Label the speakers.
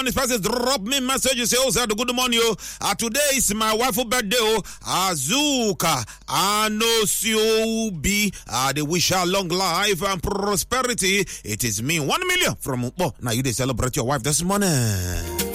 Speaker 1: This person drop me message. You say, "Oh, sir, good morning, yo. Today is my wife's birthday. Oh, Azuka Anosiobi. They wish her long life and prosperity. It is me, 1 million from Now you they celebrate your wife this morning."